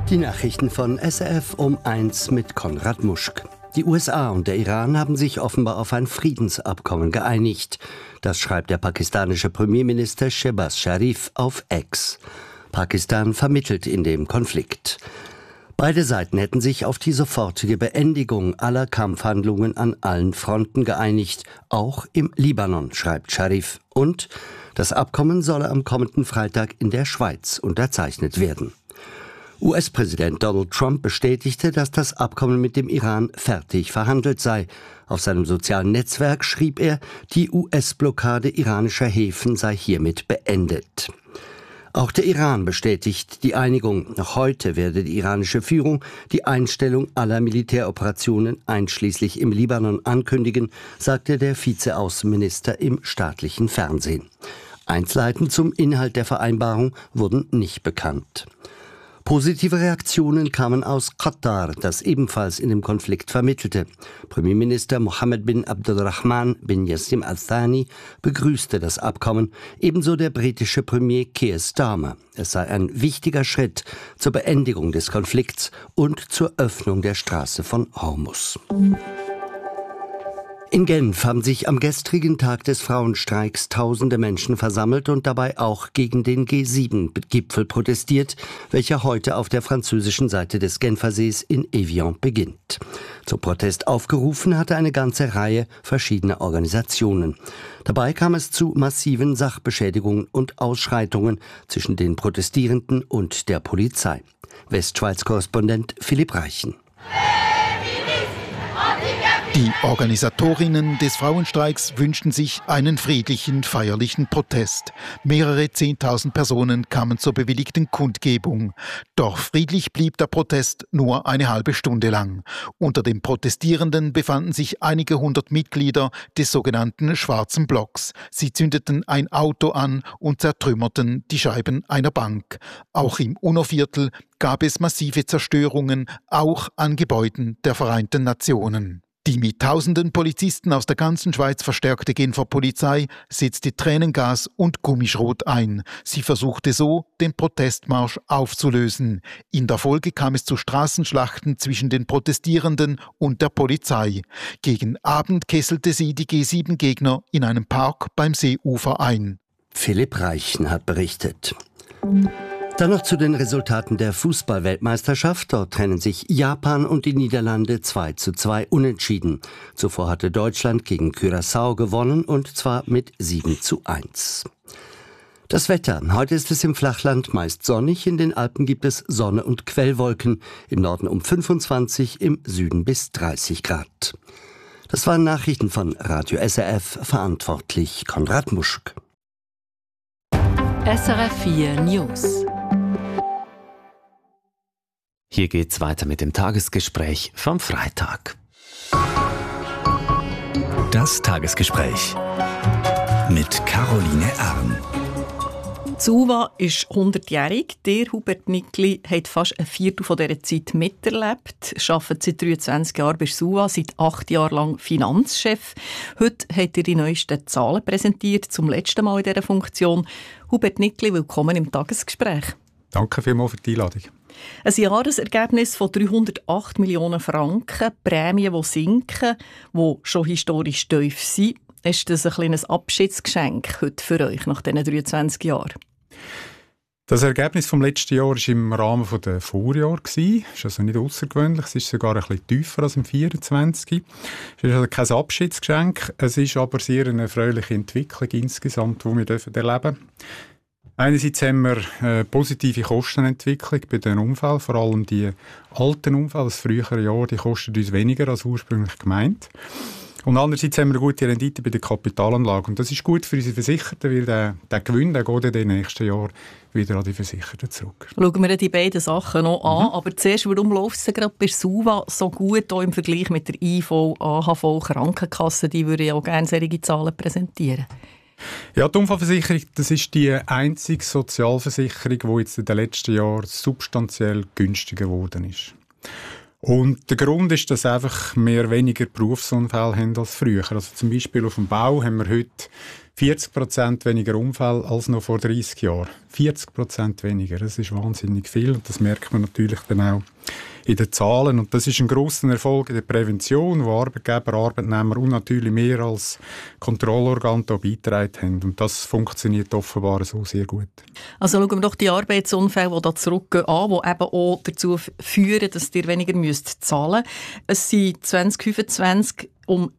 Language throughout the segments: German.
Die Nachrichten von SRF um 1 mit Konrad Muschk. Die USA und der Iran haben sich offenbar auf ein Friedensabkommen geeinigt. Das schreibt der pakistanische Premierminister Shehbaz Sharif auf X. Pakistan vermittelt in dem Konflikt. Beide Seiten hätten sich auf die sofortige Beendigung aller Kampfhandlungen an allen Fronten geeinigt, auch im Libanon, schreibt Sharif. Und das Abkommen solle am kommenden Freitag in der Schweiz unterzeichnet werden. US-Präsident Donald Trump bestätigte, dass das Abkommen mit dem Iran fertig verhandelt sei. Auf seinem sozialen Netzwerk schrieb er, die US-Blockade iranischer Häfen sei hiermit beendet. Auch der Iran bestätigt die Einigung. Noch heute werde die iranische Führung die Einstellung aller Militäroperationen einschließlich im Libanon ankündigen, sagte der Vizeaußenminister im staatlichen Fernsehen. Einzelheiten zum Inhalt der Vereinbarung wurden nicht bekannt. Positive Reaktionen kamen aus Katar, das ebenfalls in dem Konflikt vermittelte. Premierminister Mohammed bin Abdulrahman bin Jassim Al-Thani begrüßte das Abkommen, ebenso der britische Premier Keir Starmer. Es sei ein wichtiger Schritt zur Beendigung des Konflikts und zur Öffnung der Straße von Hormuz. In Genf haben sich am gestrigen Tag des Frauenstreiks tausende Menschen versammelt und dabei auch gegen den G7-Gipfel protestiert, welcher heute auf der französischen Seite des Genfersees in Evian beginnt. Zum Protest aufgerufen hatte eine ganze Reihe verschiedener Organisationen. Dabei kam es zu massiven Sachbeschädigungen und Ausschreitungen zwischen den Protestierenden und der Polizei. Westschweiz-Korrespondent Philipp Reichen. Die Organisatorinnen des Frauenstreiks wünschten sich einen friedlichen, feierlichen Protest. Mehrere 10.000 Personen kamen zur bewilligten Kundgebung. Doch friedlich blieb der Protest nur eine halbe Stunde lang. Unter den Protestierenden befanden sich einige hundert Mitglieder des sogenannten Schwarzen Blocks. Sie zündeten ein Auto an und zertrümmerten die Scheiben einer Bank. Auch im UNO-Viertel gab es massive Zerstörungen, auch an Gebäuden der Vereinten Nationen. Die mit tausenden Polizisten aus der ganzen Schweiz verstärkte Genfer Polizei setzte Tränengas und Gummischrot ein. Sie versuchte so, den Protestmarsch aufzulösen. In der Folge kam es zu Straßenschlachten zwischen den Protestierenden und der Polizei. Gegen Abend kesselte sie die G7-Gegner in einem Park beim Seeufer ein. Philipp Reichen hat berichtet. Dann noch zu den Resultaten der Fußball-Weltmeisterschaft. Dort trennen sich Japan und die Niederlande 2:2 unentschieden. Zuvor hatte Deutschland gegen Curaçao gewonnen, und zwar mit 7:1. Das Wetter. Heute ist es im Flachland meist sonnig. In den Alpen gibt es Sonne und Quellwolken. Im Norden um 25, im Süden bis 30 Grad. Das waren Nachrichten von Radio SRF. Verantwortlich Konrad Muschk. SRF 4 News. Hier geht's weiter mit dem Tagesgespräch vom Freitag. Das Tagesgespräch mit Caroline Arn. Suva ist 100-jährig. Der Hubert Nickli hat fast ein Viertel von dieser Zeit miterlebt. Er arbeitet seit 23 Jahren bei Suva, seit 8 Jahren lang Finanzchef. Heute hat er die neuesten Zahlen präsentiert, zum letzten Mal in dieser Funktion. Hubert Nickli, willkommen im Tagesgespräch. Danke vielmals für die Einladung. Ein Jahresergebnis von 308 Millionen Franken, Prämien, die sinken, die schon historisch tief sind. Ist das ein kleines Abschiedsgeschenk heute für euch nach diesen 23 Jahren? Das Ergebnis vom letzten Jahr war im Rahmen der Vorjahre. Das ist also nicht außergewöhnlich. Es ist sogar ein bisschen tiefer als im 24. Es ist also kein Abschiedsgeschenk. Es ist aber sehr eine erfreuliche Entwicklung insgesamt, die wir erleben dürfen. Einerseits haben wir eine positive Kostenentwicklung bei den Unfällen, vor allem die alten Unfälle, das frühere Jahr, die kosten uns weniger als ursprünglich gemeint. Und andererseits haben wir eine gute Rendite bei der Kapitalanlage. Und das ist gut für unsere Versicherten, weil der Gewinn der geht in den nächsten Jahren wieder an die Versicherten zurück. Schauen wir die beiden Sachen noch an. Aber zuerst, warum läuft es gerade bei Suva so gut auch im Vergleich mit der IV, AHV, Krankenkasse? Die würden ja auch gerne solche Zahlen präsentieren. Ja, die Unfallversicherung, das ist die einzige Sozialversicherung, die jetzt in den letzten Jahren substanziell günstiger geworden ist. Und der Grund ist, dass einfach wir weniger Berufsunfälle haben als früher. Also zum Beispiel auf dem Bau haben wir heute 40% weniger Unfälle als noch vor 30 Jahren. 40% weniger, das ist wahnsinnig viel und das merkt man natürlich dann auch in den Zahlen. Und das ist ein grosser Erfolg in der Prävention, wo Arbeitgeber, Arbeitnehmer und natürlich mehr als Kontrollorgan da beigetragen haben. Und das funktioniert offenbar so sehr gut. Also schauen wir doch die Arbeitsunfälle, die da zurückgehen, an, die eben auch dazu führen, dass ihr weniger zahlen müsst. Es sind 2025 um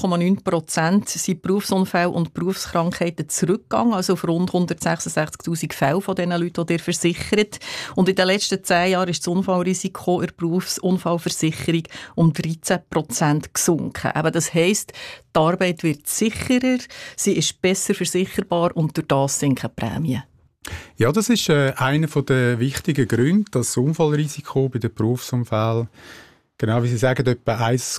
0,9% sind Berufsunfälle und Berufskrankheiten zurückgegangen, also auf rund 166'000 Fälle von diesen Leuten, die ihr versichert. Und in den letzten 10 Jahren ist das Unfallrisiko in der Berufsunfallversicherung um 13% gesunken. Eben das heisst, die Arbeit wird sicherer, sie ist besser versicherbar und durch das sinken die Prämien. Ja, das ist einer der wichtigen Gründe, dass das Unfallrisiko bei den Berufsunfällen, genau wie Sie sagen, etwa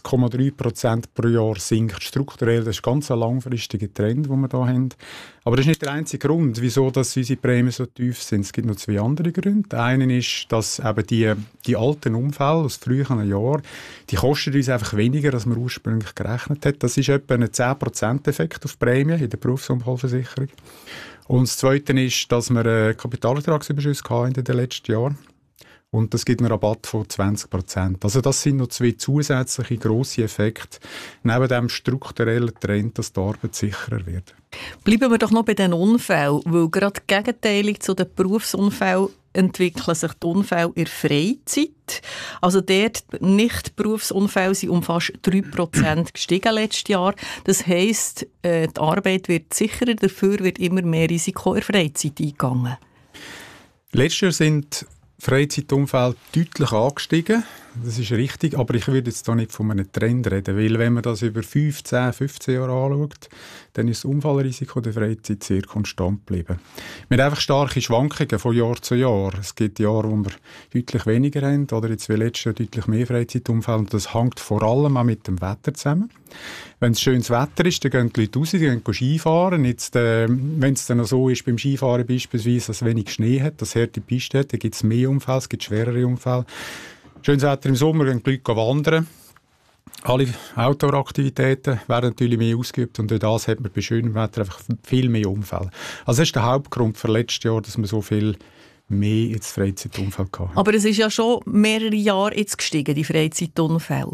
1,3% pro Jahr sinkt strukturell. Das ist ganz ein langfristiger Trend, den wir hier haben. Aber das ist nicht der einzige Grund, wieso dass unsere Prämien so tief sind. Es gibt noch 2 andere Gründe. Der eine ist, dass eben die alten Unfälle aus früheren Jahren, die kosten uns einfach weniger, als man ursprünglich gerechnet hat. Das ist etwa ein 10%-Effekt auf die Prämie in der Berufsunfallversicherung. Und das Zweite ist, dass wir Kapitalertragsüberschüsse hatten in den letzten Jahren. Und das gibt einen Rabatt von 20%. Also das sind noch 2 zusätzliche grosse Effekte, neben dem strukturellen Trend, dass die Arbeit sicherer wird. Bleiben wir doch noch bei den Unfällen, weil gerade gegenteilig zu den Berufsunfällen entwickeln sich die Unfälle in der Freizeit. Also dort Nicht-Berufsunfälle sind um fast 3% gestiegen letztes Jahr. Das heisst, die Arbeit wird sicherer, dafür wird immer mehr Risiko in der Freizeit eingegangen. Letztes Jahr sind Freizeitunfälle deutlich angestiegen. Das ist richtig, aber ich würde jetzt hier nicht von einem Trend reden, weil wenn man das über 15 Jahre anschaut, dann ist das Unfallrisiko der Freizeit sehr konstant geblieben. Wir haben einfach starke Schwankungen von Jahr zu Jahr. Es gibt Jahre, wo wir deutlich weniger haben, oder jetzt wie letztes Jahr deutlich mehr Freizeitunfälle. Und das hängt vor allem auch mit dem Wetter zusammen. Wenn es schönes Wetter ist, dann gehen die Leute raus, die gehen Skifahren. Jetzt, wenn es dann noch so ist, beim Skifahren beispielsweise, dass es wenig Schnee hat, dass es harte Piste hat, dann gibt es mehr Unfälle, es gibt schwerere Unfälle. Schönes Wetter im Sommer, gehen die Leute wandern. Alle Outdoor-Aktivitäten werden natürlich mehr ausgeübt und durch das hat man bei schönem Wetter einfach viel mehr Unfälle. Also das ist der Hauptgrund für letztes Jahr, dass man so viel mehr jetzt Freizeitunfälle hatte. Aber es ist ja schon mehrere Jahre jetzt gestiegen, die Freizeitunfälle.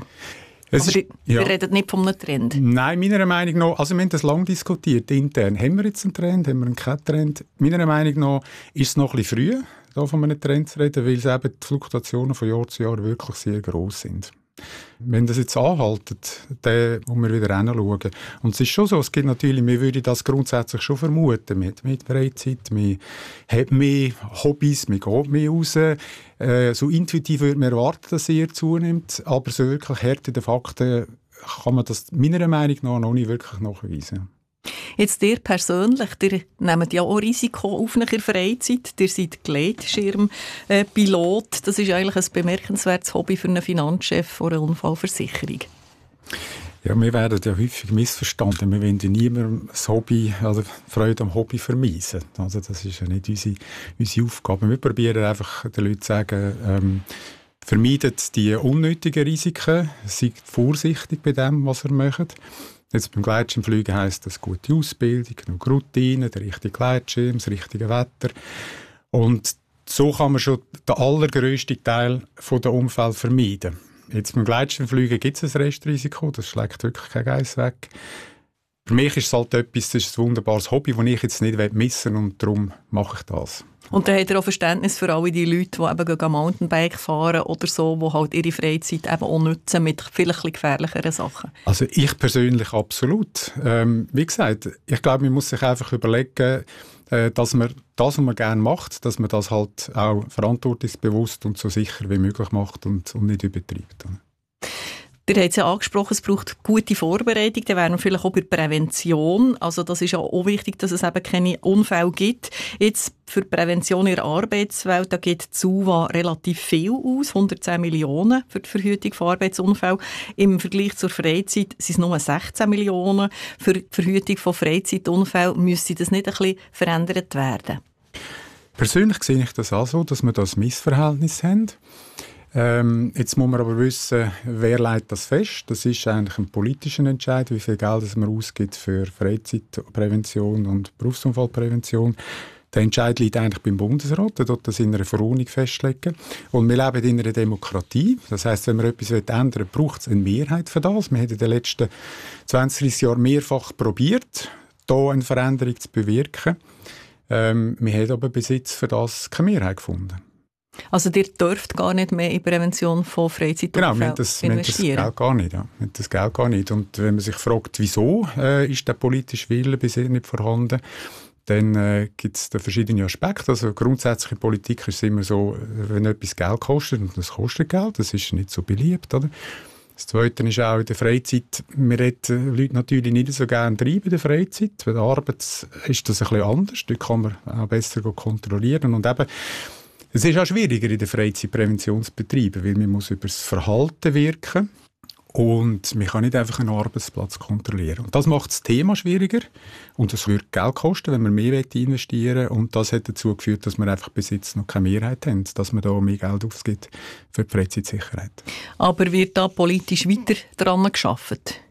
Wir reden nicht von einem Trend. Nein, meiner Meinung nach, also wir haben das lange diskutiert intern. Haben wir jetzt einen Trend, haben wir keinen Trend? Meiner Meinung nach ist es noch ein bisschen früh, da von einem Trend zu reden, weil eben die Fluktuationen von Jahr zu Jahr wirklich sehr gross sind. Wenn das jetzt anhaltet, dann muss man wieder hinschauen. Und es ist schon so, es gibt natürlich, wir würden das grundsätzlich schon vermuten, mit Freizeit, man hat mehr Hobbys, man geht mehr raus. So intuitiv würde man erwarten, dass es eher zunimmt, aber so wirklich Härte der Fakten kann man das meiner Meinung nach noch nicht wirklich nachweisen. Jetzt ihr persönlich, ihr nehmt ja auch Risiko auf in der Freizeit. Ihr seid Gleitschirmpilot. Das ist eigentlich ein bemerkenswertes Hobby für einen Finanzchef einer Unfallversicherung. Ja, wir werden ja häufig missverstanden. Wir wollen ja niemandem das Hobby, also Freude am Hobby vermeisen. Also das ist ja nicht unsere Aufgabe. Wir probieren einfach den Leuten zu sagen, vermeidet die unnötigen Risiken, seid vorsichtig bei dem, was ihr macht. Jetzt beim Gleitschirmfliegen heisst das gute Ausbildung, genug Routine, der richtige Gleitschirm, das richtige Wetter. Und so kann man schon den allergrössten Teil der Unfälle vermeiden. Jetzt beim Gleitschirmfliegen gibt es ein Restrisiko, das schlägt wirklich kein Geiss weg. Für mich ist es halt etwas, das ist ein wunderbares Hobby, das ich jetzt nicht missen will und darum mache ich das. Und dann hat er auch Verständnis für alle die Leute, die eben Mountainbike fahren oder so, die halt ihre Freizeit eben auch nutzen mit vielleicht gefährlicheren Sachen. Also ich persönlich absolut. Wie gesagt, ich glaube, man muss sich einfach überlegen, dass man das, was man gerne macht, dass man das halt auch verantwortungsbewusst und so sicher wie möglich macht und nicht übertreibt. Ihr habt es ja angesprochen, es braucht gute Vorbereitung, dann wären wir vielleicht auch bei Prävention. Also das ist ja auch wichtig, dass es eben keine Unfälle gibt. Jetzt für die Prävention in der Arbeitswelt, da gibt die SUVA relativ viel aus, 110 Millionen für die Verhütung von Arbeitsunfällen. Im Vergleich zur Freizeit sind es nur 16 Millionen. Für die Verhütung von Freizeitunfällen müsste das nicht ein bisschen verändert werden? Persönlich sehe ich das auch so, dass wir das Missverhältnis haben. Jetzt muss man aber wissen, wer legt das fest. Das ist eigentlich ein politischer Entscheid, wie viel Geld man ausgibt für Freizeitprävention und Berufsunfallprävention. Der Entscheid liegt eigentlich beim Bundesrat, der dort das in einer Verordnung festlegen. Und wir leben in einer Demokratie. Das heisst, wenn man etwas ändern will, braucht es eine Mehrheit für das. Wir haben in den letzten 20, 30 Jahren mehrfach probiert, hier eine Veränderung zu bewirken. Wir haben aber bis jetzt für das keine Mehrheit gefunden. Also ihr dürft gar nicht mehr in die Prävention von Freizeitunfällen investieren? Genau, wir haben das Geld gar nicht. Ja. Wir haben das Geld gar nicht. Und wenn man sich fragt, wieso ist der politische Wille bisher nicht vorhanden, dann gibt es verschiedene Aspekte. Also grundsätzlich in Politik ist es immer so, wenn etwas Geld kostet, und das kostet Geld, das ist nicht so beliebt, oder? Das Zweite ist auch in der Freizeit, wir reden Leute natürlich nicht so gerne rein bei der Freizeit. Bei der Arbeit ist das ein bisschen anders, dort kann man auch besser kontrollieren. Und eben, es ist auch schwieriger in der Freizeit Prävention zu betreiben, weil man muss über das Verhalten wirken und man kann nicht einfach einen Arbeitsplatz kontrollieren. Und das macht das Thema schwieriger und es würde Geld kosten, wenn man mehr investieren will. Und das hat dazu geführt, dass wir einfach bis jetzt noch keine Mehrheit haben, dass man da mehr Geld ausgibt für die Freizeitsicherheit. Aber wird da politisch weiter daran gearbeitet?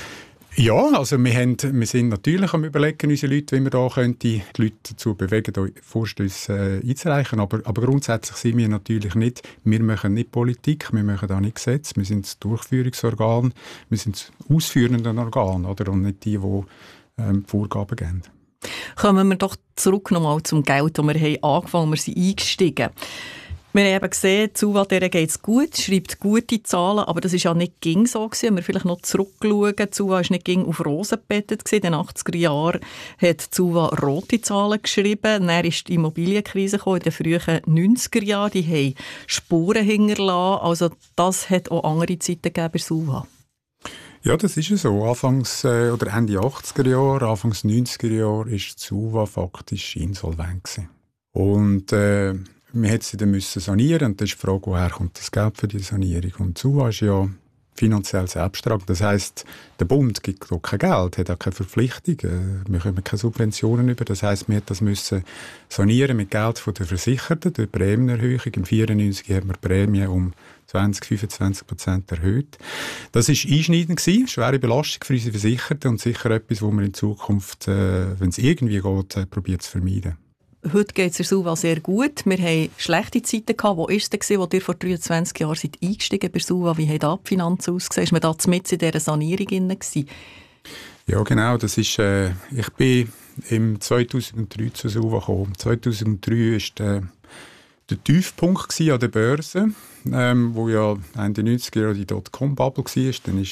Ja, also wir sind natürlich am Überlegen, unsere Leute, wie wir da die Leute dazu bewegen, da Vorstösse einzureichen. Aber grundsätzlich sind wir natürlich nicht, wir machen nicht Politik, wir machen da nicht Gesetze, wir sind das Durchführungsorgan, wir sind das ausführende Organ, oder? Und nicht die Vorgaben geben. Kommen wir doch zurück nochmal zum Geld, das wir haben angefangen, wir sind eingestiegen. Wir haben eben gesehen, Suva, der geht es gut, schreibt gute Zahlen, aber das war ja nicht ging so gewesen. Wenn wir vielleicht noch zurückschauen, Suva war nicht ging auf Rosen gebettet gewesen. In den 80er Jahren hat Suva rote Zahlen geschrieben. Dann ist die Immobilienkrise gekommen, in den frühen 90er Jahren. Die haben Spuren hinterlassen. Also das hat auch andere Zeiten gegeben bei Suva. Ja, das ist ja so. Anfangs oder Ende 80er Jahre, Anfangs 90er Jahre war Suva faktisch insolvent gewesen. Und wir mussten sie dann sanieren und dann ist die Frage, woher kommt das Geld für die Sanierung? Und Suva ist ja finanziell selbsttragend. Das heisst, der Bund gibt auch kein Geld, hat auch keine Verpflichtung. Wir bekommen keine Subventionen über. Das heisst, wir mussten sanieren mit Geld von den Versicherten durch Prämienerhöhung. Im 1994 haben wir die Prämie um 20-25% erhöht. Das war einschneidend gewesen, schwere Belastung für unsere Versicherten und sicher etwas, wo wir in Zukunft, wenn es irgendwie geht, probieren zu vermeiden. Heute geht es der Suva sehr gut. Wir hatten schlechte Zeiten gehabt. Wo war es denn, wo ihr vor 23 Jahren eingestiegen bei Suva? Wie haben da die Finanzen ausgesehen? Ist man da mitten in dieser Sanierung drin? Ja, genau. Das ist, ich bin im 2003 zu Suva gekommen. 2003 war der Tiefpunkt an der Börse, wo ja Ende 90er Jahre die Dotcom-Bubble war.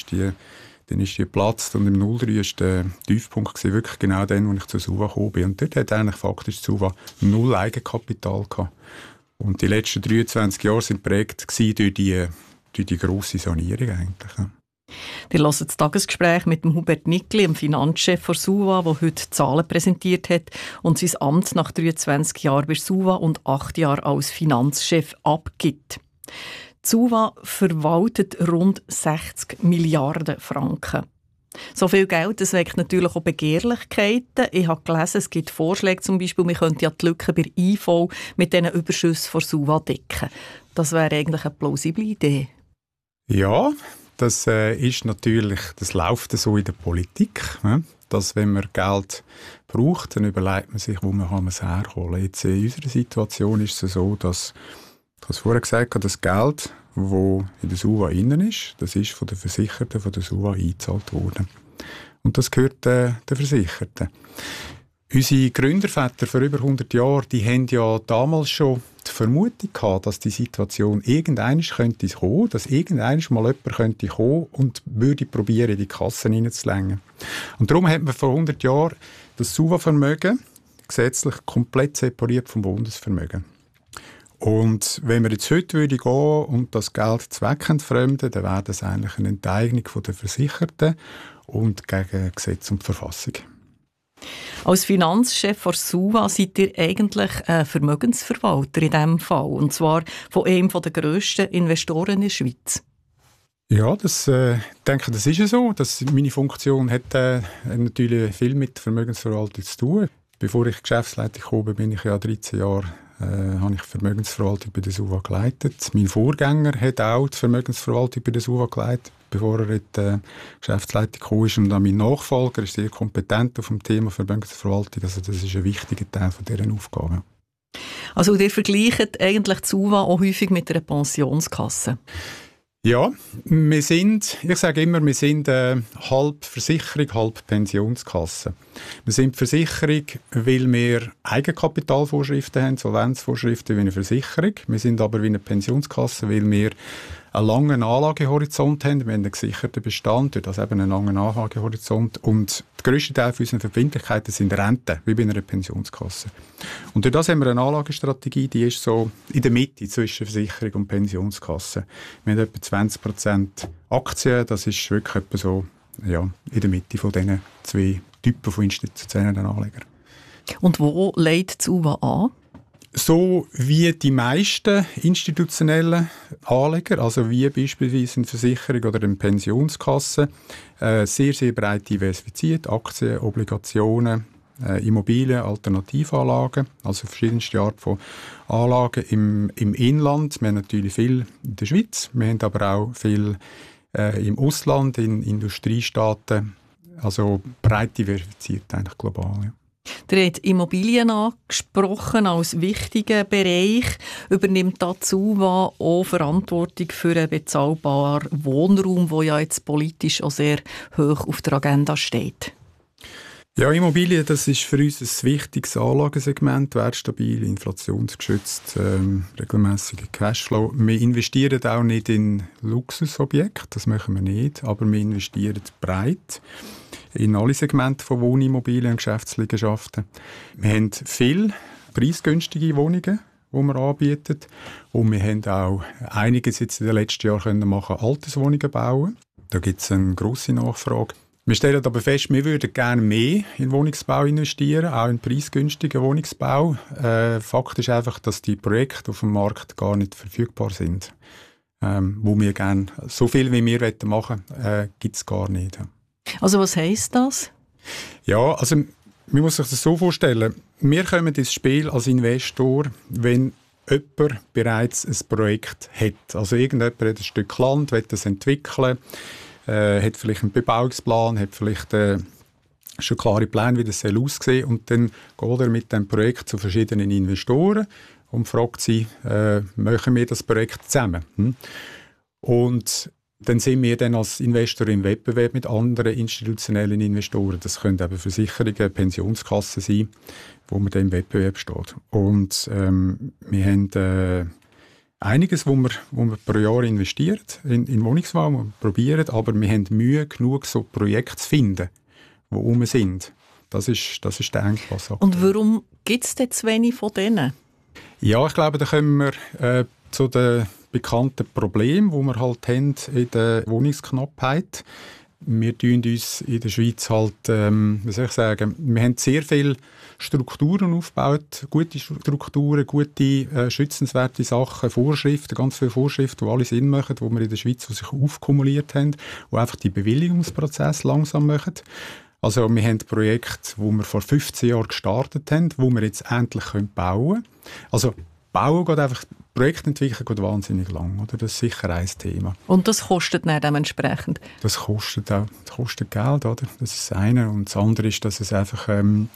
Dann ist die geplatzt und im 03 war der Tiefpunkt wirklich genau dann, als ich zu Suva gekommen bin. Und dort hat eigentlich faktisch Suva 0 Eigenkapital gehabt. Und die letzten 23 Jahre waren geprägt durch die grosse Sanierung eigentlich. Ja. Wir hören das Tagesgespräch mit dem Hubert Nickli, dem Finanzchef von Suva, der heute Zahlen präsentiert hat und sein Amt nach 23 Jahren bei Suva und 8 Jahren als Finanzchef abgibt. Suva verwaltet rund 60 Milliarden Franken. So viel Geld, das weckt natürlich auch Begehrlichkeiten. Ich habe gelesen, es gibt Vorschläge, zum Beispiel, wir könnten ja die Lücken bei IV mit diesen Überschüssen von Suva decken. Das wäre eigentlich eine plausible Idee. Ja, das ist natürlich, das läuft so in der Politik, dass wenn man Geld braucht, dann überlegt man sich, wo man es herholen kann. Jetzt in unserer Situation ist es so, dass ich habe es vorher gesagt, das Geld, das in der Suva innen ist, das ist von den Versicherten von der Suva eingezahlt worden. Und das gehört den Versicherten. Unsere Gründerväter vor über 100 Jahren, die haben ja damals schon die Vermutung gehabt, dass die Situation irgendwann könnte kommen, dass irgendwann mal jemand könnte kommen und würde probieren, in die Kassen hineinzulängen. Und darum hat man vor 100 Jahren das Suva-Vermögen gesetzlich komplett separiert vom Bundesvermögen. Und wenn wir jetzt heute gehen und das Geld zweckentfremden, dann wäre das eigentlich eine Enteignung der Versicherten und gegen Gesetz und Verfassung. Als Finanzchef von Suva seid ihr eigentlich ein Vermögensverwalter in diesem Fall, und zwar von einem der grössten Investoren in der Schweiz. Ja, ich denke, das ist ja so. Meine Funktion hat natürlich viel mit Vermögensverwaltung zu tun. Bevor ich Geschäftsleiter kam, bin ich ja 13 Jahre habe ich die Vermögensverwaltung bei der SUVA geleitet. Mein Vorgänger hat auch die Vermögensverwaltung bei der SUVA geleitet, bevor er in die Geschäftsleitung gekommen ist. Und dann mein Nachfolger ist sehr kompetent auf dem Thema Vermögensverwaltung. Also das ist ein wichtiger Teil von dieser Aufgabe. Also ihr vergleicht eigentlich die SUVA auch häufig mit einer Pensionskasse? Ja, ich sage immer, wir sind halb Versicherung, halb Pensionskasse. Wir sind Versicherung, weil wir Eigenkapitalvorschriften haben, Solvenzvorschriften wie eine Versicherung. Wir sind aber wie eine Pensionskasse, weil wir einen langen Anlagehorizont haben. Wir haben einen gesicherten Bestand, durch das eben einen langen Anlagehorizont. Und der grösste Teil unserer Verbindlichkeiten sind Renten, wie bei einer Pensionskasse. Und durch das haben wir eine Anlagestrategie, die ist so in der Mitte zwischen Versicherung und Pensionskasse. Wir haben etwa 20% Aktien, das ist wirklich etwa so in der Mitte von diesen zwei Typen von institutionellen Anlegern. Und wo legt die SUVA an? So wie die meisten institutionellen Anleger, also wie beispielsweise eine Versicherung oder eine Pensionskasse, sehr, sehr breit diversifiziert. Aktien, Obligationen, Immobilien, Alternativanlagen, also verschiedenste Arten von Anlagen im Inland. Wir haben natürlich viel in der Schweiz, wir haben aber auch viel im Ausland, in Industriestaaten, also breit diversifiziert eigentlich global. Ja. Ihr habt Immobilien angesprochen als wichtigen Bereich. Übernimmt die SUVA auch Verantwortung für einen bezahlbaren Wohnraum, der ja jetzt politisch auch sehr hoch auf der Agenda steht? Ja, Immobilien, das ist für uns ein wichtiges Anlagensegment, wertstabil, inflationsgeschützt, regelmäßiger Cashflow. Wir investieren auch nicht in Luxusobjekte, das machen wir nicht, aber wir investieren breit in alle Segmente von Wohnimmobilien und Geschäftsliegenschaften. Wir haben viele preisgünstige Wohnungen, die wir anbieten. Und wir haben auch einiges jetzt in den letzten Jahren machen, Alterswohnungen bauen. Da gibt es eine grosse Nachfrage. Wir stellen aber fest, wir würden gerne mehr in Wohnungsbau investieren, auch in preisgünstigen Wohnungsbau. Fakt ist einfach, dass die Projekte auf dem Markt gar nicht verfügbar sind. Wo wir gerne, so viel wie wir machen wollen, gibt es gar nicht. Also was heisst das? Ja, also man muss sich das so vorstellen. Wir kommen ins Spiel als Investor, wenn jemand bereits ein Projekt hat. Also irgendjemand hat ein Stück Land, will das entwickeln, hat vielleicht einen Bebauungsplan, hat vielleicht schon klare Pläne, wie das aussehen soll. Und dann geht er mit dem Projekt zu verschiedenen Investoren und fragt sie, machen wir das Projekt zusammen? Und dann sind wir dann als Investor im Wettbewerb mit anderen institutionellen Investoren. Das können eben Versicherungen, Pensionskassen sein, wo man dann im Wettbewerb steht. Und wir haben einiges, wo wir pro Jahr investiert in Wohnungsbau, wir probieren, aber wir haben Mühe genug, so Projekte zu finden, die rum sind. Das ist der Engpass. Und warum gibt es denn zu wenig von denen? Ja, ich glaube, da kommen wir zu den bekannten Problemen, die wir halt haben in der Wohnungsknappheit. Wir tun uns in der Schweiz halt, wie soll ich sagen, wir haben sehr viele Strukturen aufgebaut, gute Strukturen, gute, schützenswerte Sachen, Vorschriften, ganz viele Vorschriften, die alle Sinn machen, die wir in der Schweiz die sich aufkumuliert haben, die einfach die Bewilligungsprozesse langsam machen. Also wir haben Projekte, die wir vor 15 Jahren gestartet haben, die wir jetzt endlich bauen können. Also Bauen geht einfach, Projektentwicklung geht wahnsinnig lang, oder? Das ist sicher ein Thema. Und das kostet dann dementsprechend? Das kostet Geld, oder? Das ist das eine. Und das andere ist, dass es einfach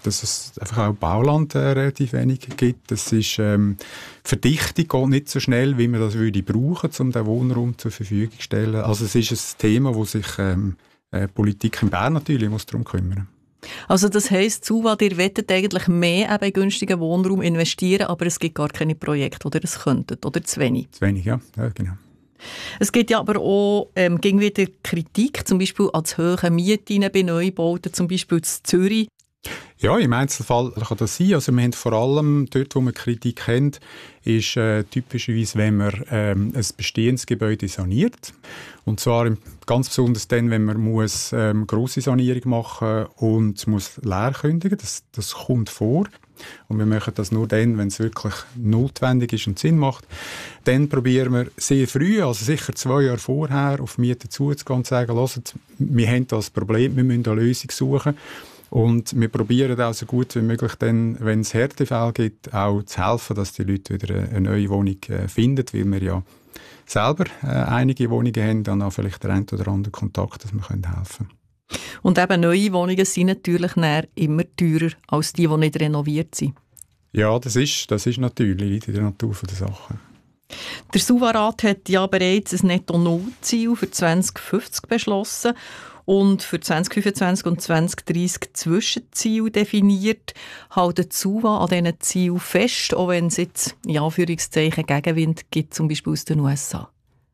auch Bauland relativ wenig gibt. Das ist, Verdichtung geht nicht so schnell, wie man das würde brauchen, um den Wohnraum zur Verfügung zu stellen. Also es ist ein Thema, wo sich Politik in Bern natürlich muss darum kümmern. Also das heisst, SUVA, ihr wettet eigentlich mehr in günstigen Wohnraum investieren, aber es gibt gar keine Projekte, oder es könntet, oder zu wenig? Zu wenig, ja genau. Es gibt ja aber auch gegen wieder Kritik, zum Beispiel an zu hohen Mieten bei Neubauten, zum Beispiel in Zürich. Ja, im Einzelfall kann das sein. Also wir haben vor allem dort, wo wir Kritik haben, ist typischerweise, wenn man ein bestehendes Gebäude saniert. Und zwar ganz besonders dann, wenn man muss grosse Sanierung machen und muss leer kündigen. Das kommt vor. Und wir machen das nur dann, wenn es wirklich notwendig ist und Sinn macht. Dann probieren wir sehr früh, also sicher 2 Jahre vorher, auf Mieter zuzugehen und zu sagen, hört, wir haben das Problem, wir müssen eine Lösung suchen. Und wir probieren auch so gut wie möglich dann, wenn es Härtefälle gibt, auch zu helfen, dass die Leute wieder eine neue Wohnung finden, weil wir ja selber einige Wohnungen haben, dann auch vielleicht der ein oder andere Kontakt, dass wir helfen können. Und eben neue Wohnungen sind natürlich immer teurer als die nicht renoviert sind. Ja, das ist natürlich in der Natur der Sache. Der SUVA-Rat hat ja bereits ein Netto-Null-Ziel für 2050 beschlossen und für 2025 und 2030 Zwischenziele definiert. Hält die SUVA an diesen Zielen fest, auch wenn es jetzt in Anführungszeichen Gegenwind gibt, zum Beispiel aus den USA?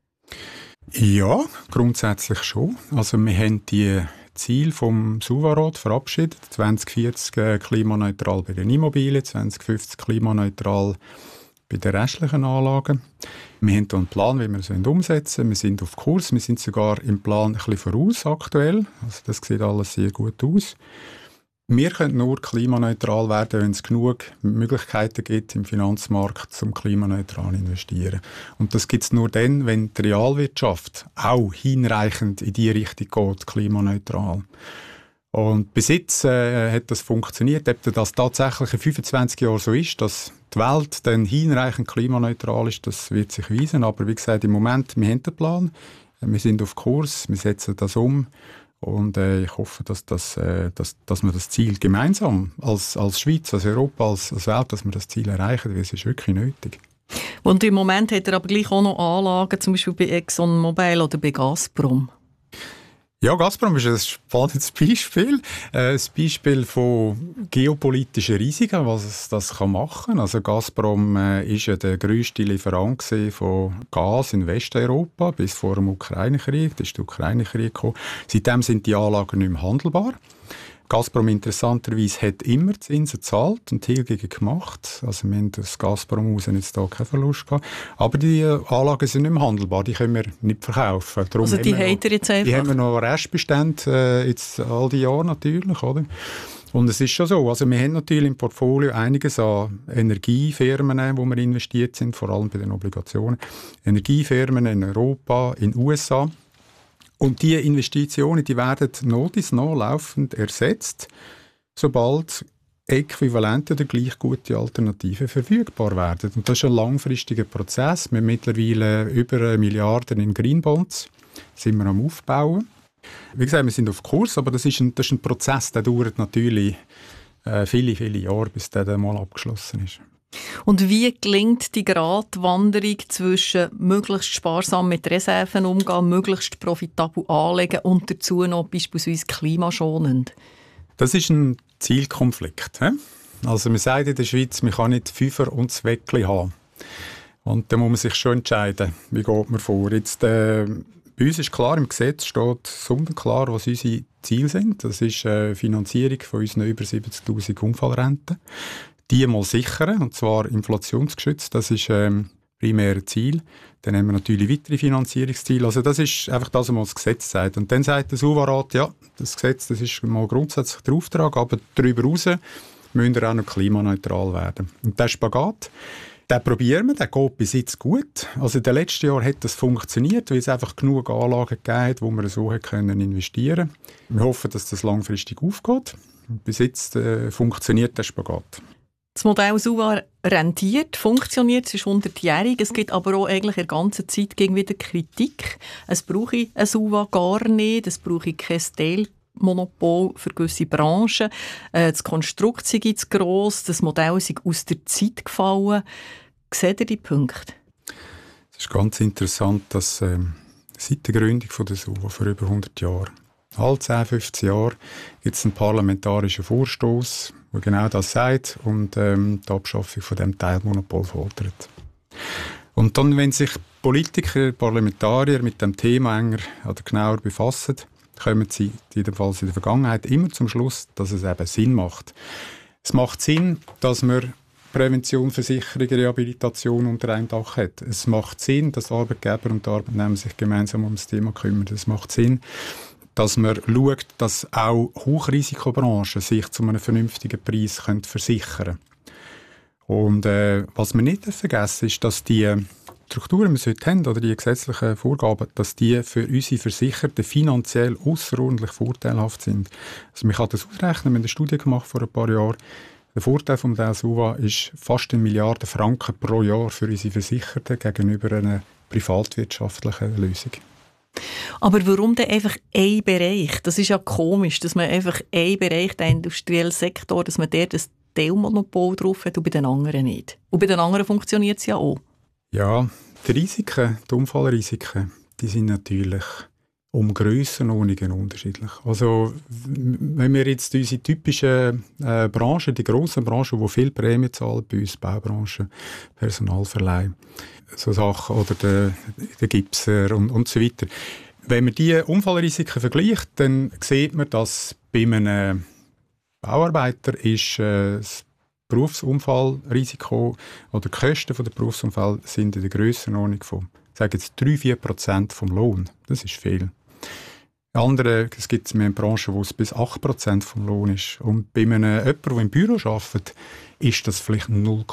Ja, grundsätzlich schon. Also wir haben die Ziele vom SUVA-Rat verabschiedet. 2040 klimaneutral bei den Immobilien, 2050 klimaneutral bei den restlichen Anlagen. Wir haben hier einen Plan, wie wir es umsetzen wollen. Wir sind auf Kurs, wir sind sogar im Plan ein bisschen voraus aktuell. Also das sieht alles sehr gut aus. Wir können nur klimaneutral werden, wenn es genug Möglichkeiten gibt im Finanzmarkt, zum klimaneutral investieren. Und das gibt es nur dann, wenn die Realwirtschaft auch hinreichend in die Richtung geht, klimaneutral. Und bis jetzt hat das funktioniert. Ob das tatsächlich in 25 Jahren so ist, dass die Welt dann hinreichend klimaneutral ist, das wird sich weisen. Aber wie gesagt, im Moment, wir haben den Plan, wir sind auf Kurs, wir setzen das um. Und ich hoffe, dass wir das Ziel gemeinsam als Schweiz, als Europa, als Welt, dass wir das Ziel erreichen, weil es ist wirklich nötig. Und im Moment hat er aber gleich auch noch Anlagen, zum Beispiel bei ExxonMobil oder bei Gazprom. Ja, Gazprom ist ein spannendes Beispiel. Ein Beispiel von geopolitischen Risiken, was das machen kann. Also Gazprom ist ja der grösste Lieferant von Gas in Westeuropa bis vor dem Ukraine-Krieg. Da ist der Ukraine-Krieg gekommen. Seitdem sind die Anlagen nicht mehr handelbar. Gazprom interessanterweise hat immer Zinsen gezahlt und Tilgungen gemacht. Also wir haben das Gazprom raus jetzt da keinen Verlust gehabt. Aber die Anlagen sind nicht mehr handelbar, die können wir nicht verkaufen. Darum also die habt ihr jetzt einfach? Die haben wir noch Restbestände jetzt all die Jahre natürlich, oder? Und es ist schon so, also wir haben natürlich im Portfolio einiges an Energiefirmen, wo wir investiert sind, vor allem bei den Obligationen. Energiefirmen in Europa, in den USA. Und diese Investitionen, die werden laufend ersetzt, sobald äquivalente oder gleich gute Alternativen verfügbar werden. Und das ist ein langfristiger Prozess. Wir haben mittlerweile über 1 Milliarde in Greenbonds, sind wir am Aufbauen. Wie gesagt, wir sind auf Kurs, aber das ist ein Prozess, der dauert natürlich viele, viele Jahre, bis der dann mal abgeschlossen ist. Und wie gelingt die Gratwanderung zwischen möglichst sparsam mit Reserven umgehen, möglichst profitabel anlegen und dazu noch beispielsweise klimaschonend? Das ist ein Zielkonflikt. Also man sagt in der Schweiz, man kann nicht Fünfer und Zweckli haben. Und da muss man sich schon entscheiden, wie geht man vor. Jetzt, bei uns ist klar, im Gesetz steht sonnenklar, was unsere Ziele sind. Das ist Finanzierung von unseren über 70'000 Unfallrenten. Die mal sichern, und zwar inflationsgeschützt, das ist primäre Ziel. Dann haben wir natürlich weitere Finanzierungsziele. Also das ist einfach das, was das Gesetz sagt. Und dann sagt der SUVA-Rat, ja, das Gesetz, das ist mal grundsätzlich der Auftrag, aber darüber hinaus müssen wir auch noch klimaneutral werden. Und der Spagat, den probieren wir, der geht bis jetzt gut. Also in den letzten Jahren hat das funktioniert, weil es einfach genug Anlagen gegeben hat, wo wir so investieren können. Wir hoffen, dass das langfristig aufgeht. Bis jetzt funktioniert der Spagat. Das Modell SUVA rentiert, funktioniert, es ist 100-jährig. Es gibt aber auch eigentlich in der ganzen Zeit gegen wieder Kritik. Es brauche ein SUVA gar nicht, es brauche kein Teilmonopol für gewisse Branchen. Das Konstrukt sei zu gross, das Modell sei aus der Zeit gefallen. Seht ihr die Punkte? Es ist ganz interessant, dass seit der Gründung der SUVA vor über 100 Jahren, alle 10, 15 Jahre, gibt es einen parlamentarischen Vorstoß, der genau das sagt und die Abschaffung von dem Teilmonopol fordert. Und dann, wenn sich Politiker, Parlamentarier mit dem Thema enger oder genauer befassen, kommen sie jedenfalls in der Vergangenheit immer zum Schluss, dass es eben Sinn macht. Es macht Sinn, dass man Prävention, Versicherung, Rehabilitation unter einem Dach hat. Es macht Sinn, dass Arbeitgeber und Arbeitnehmer sich gemeinsam um das Thema kümmern. Es macht Sinn, dass man schaut, dass auch Hochrisikobranchen sich zu einem vernünftigen Preis versichern können. Und was man nicht vergessen ist, dass die Strukturen wir heute haben, oder die gesetzlichen Vorgaben, dass die für unsere Versicherten finanziell ausserordentlich vorteilhaft sind. Also man kann das ausrechnen, wir haben eine Studie gemacht vor ein paar Jahren. Der Vorteil vom Modell SUVA ist fast 1 Milliarde Franken pro Jahr für unsere Versicherten gegenüber einer privatwirtschaftlichen Lösung. Aber warum denn einfach ein Bereich? Das ist ja komisch, dass man einfach einen Bereich, den industriellen Sektor, dass man der das Teilmonopol drauf hat und bei den anderen nicht. Und bei den anderen funktioniert es ja auch. Ja, die Risiken, die Unfallrisiken, die sind natürlich um Grössenordnungen unterschiedlich. Also wenn wir jetzt unsere typischen Branchen, die grossen Branchen, die viel Prämie zahlen, bei uns Baubranche, Personalverleih, so Sachen, oder der Gipser und so weiter. Wenn man diese Unfallrisiken vergleicht, dann sieht man, dass bei einem Bauarbeiter ist das Berufsunfallrisiko oder die Kosten der Berufsunfall sind in der Grössenordnung von, sagen jetzt 3-4% vom Lohn. Das ist viel. Es gibt mehr Branchen, wo es bis 8% vom Lohn ist. Und bei jemandem, der im Büro arbeitet, ist das vielleicht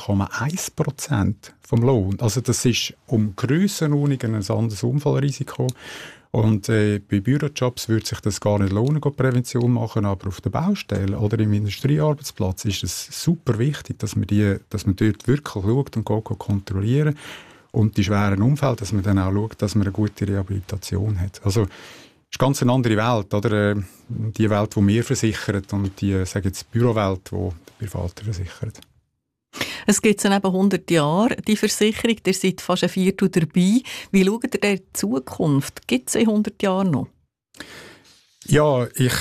0,1% vom Lohn. Also das ist um Grössenordnungen ein anderes Unfallrisiko. Und bei Bürojobs würde sich das gar nicht lohnen, Prävention machen, aber auf der Baustelle oder im Industriearbeitsplatz ist es super wichtig, dass man dort wirklich schaut und kontrollieren. Und die schweren Unfälle, dass man dann auch schaut, dass man eine gute Rehabilitation hat. Also es ist ganz eine andere Welt, oder? Die Welt, die wir versichern, und die, sage jetzt, Bürowelt, die der Private versichert. Es gibt eben 100 Jahre, die Versicherung. Ihr seid fast ein Viertel dabei. Wie schaut ihr in die Zukunft? Gibt es in 100 Jahren noch? Ja, ich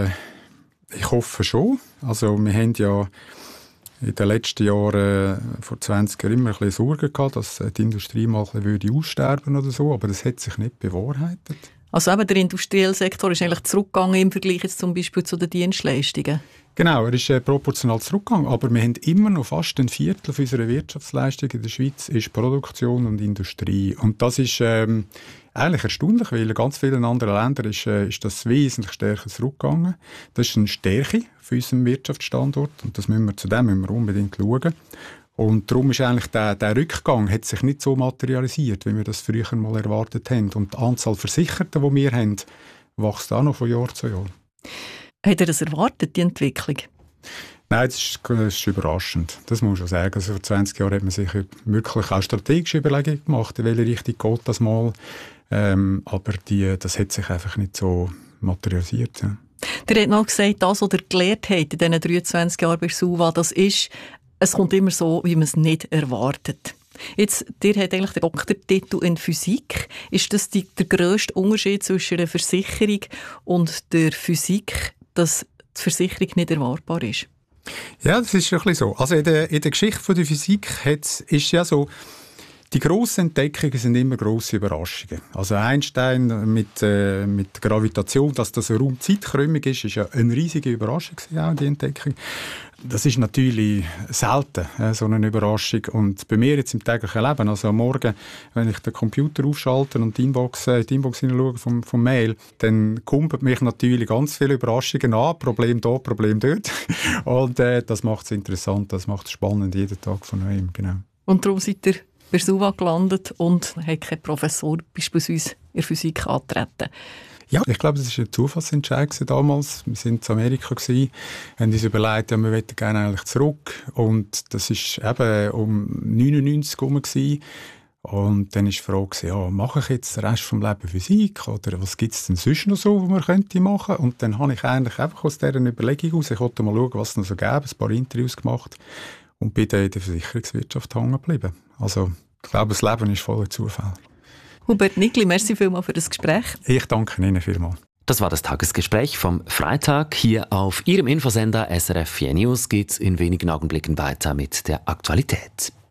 hoffe schon. Also wir haben ja in den letzten Jahren, vor 20 Jahren, immer ein bisschen Sorgen gehabt, dass die Industrie mal ein bisschen aussterben oder so, aber das hat sich nicht bewahrheitet. Also eben der industrielle Sektor ist eigentlich zurückgegangen im Vergleich jetzt zum Beispiel zu den Dienstleistungen? Genau, er ist proportional zurückgegangen, aber wir haben immer noch fast ein Viertel unserer Wirtschaftsleistung in der Schweiz ist Produktion und Industrie. Und das ist eigentlich erstaunlich, weil in ganz vielen anderen Ländern ist das wesentlich stärker zurückgegangen. Das ist eine Stärke für unseren Wirtschaftsstandort und zu dem müssen wir unbedingt schauen. Und darum ist eigentlich der Rückgang hat sich nicht so materialisiert, wie wir das früher mal erwartet haben. Und die Anzahl Versicherten, die wir haben, wächst auch noch von Jahr zu Jahr. Hat er das erwartet, die Entwicklung? Nein, das ist überraschend. Das muss man schon sagen. Also vor 20 Jahren hat man sich wirklich auch strategische Überlegungen gemacht, in welche Richtung geht das mal. Aber das hat sich einfach nicht so materialisiert. Ja. Der hat noch gesagt, das, was er gelernt hat in diesen 23 Jahren bei SUVA, das ist, es kommt immer so, wie man es nicht erwartet. Jetzt, dir hat eigentlich den Doktortitel in Physik. Ist das der grösste Unterschied zwischen der Versicherung und der Physik, dass die Versicherung nicht erwartbar ist? Ja, das ist ein bisschen so. Also in der Geschichte der Physik ist ja so, die grossen Entdeckungen sind immer grosse Überraschungen. Also Einstein mit Gravitation, dass das eine Raum-Zeitkrümmung ist ja eine riesige Überraschung auch, die Entdeckung. Das ist natürlich selten, so eine Überraschung. Und bei mir jetzt im täglichen Leben, also am Morgen, wenn ich den Computer aufschalte und die Inbox hineinschaue vom Mail, dann kumpelt mich natürlich ganz viele Überraschungen an, Problem da, Problem dort. Und das macht es interessant, das macht es spannend, jeden Tag von neuem, genau. Und darum seid ihr bei SUVA gelandet und hat kein Professor beispielsweise in Physik angetreten. Ja, ich glaube, das war ein Zufallsentscheid damals. Wir waren in Amerika, haben uns überlegt, ja, wir möchten gerne eigentlich zurück. Und das war eben um 99 herum. Und dann war die Frage, ja, mache ich jetzt den Rest des Lebens Physik? Oder was gibt es denn sonst noch so, was man könnte machen? Und dann habe ich eigentlich einfach aus dieser Überlegung aus, ich wollte mal schauen, was es noch so gäbe, ein paar Interviews gemacht und bin dann in der Versicherungswirtschaft hängen geblieben. Also, ich glaube, das Leben ist voller Zufall. Hubert Nickli, merci vielmals für das Gespräch. Ich danke Ihnen vielmals. Das war das Tagesgespräch vom Freitag. Hier auf Ihrem Infosender SRF 4 News geht es in wenigen Augenblicken weiter mit der Aktualität.